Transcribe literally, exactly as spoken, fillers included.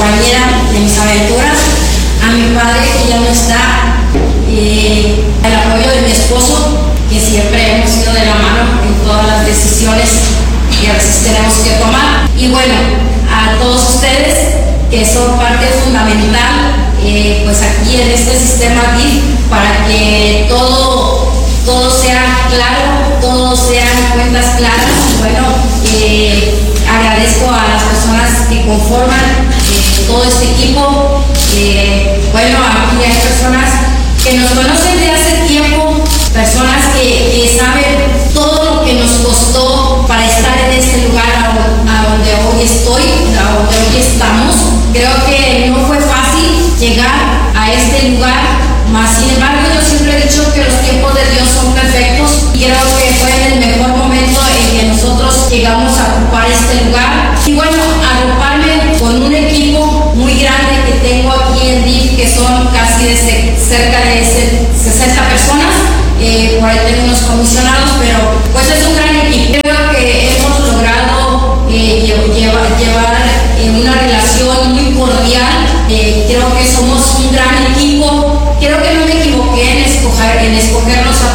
compañera de mis aventuras, a mi padre que ya no está, eh, el apoyo de mi esposo, que siempre hemos ido de la mano en todas las decisiones que a veces tenemos que tomar. Y bueno, a todos ustedes que son parte fundamental, eh, pues aquí en este sistema D I F, para que todo, todo sea claro, todo sean cuentas claras. Bueno, eh, agradezco a las personas que conforman eh, todo este equipo. Eh, bueno, aquí hay personas que nos conocen de hace tiempo, personas que, que saben todo lo que nos costó para estar en este lugar a, a donde hoy estoy, a donde hoy estamos. Creo que no fue fácil llegar a este lugar, mas sin embargo yo siempre he dicho que los tiempos de Dios son perfectos y creo que fue en el mejor momento en que nosotros llegamos a ocupar este lugar. Y bueno, agruparme con un equipo muy grande que tengo aquí en D I F, que son casi de se, cerca de sesenta personas, eh, por ahí tengo unos comisionados, pero pues es un gran equipo. Creo que hemos logrado eh, llevar, llevar eh, una relación muy cordial. Eh, creo que somos un gran equipo. Creo que no me equivoqué en escoger, en escogernos a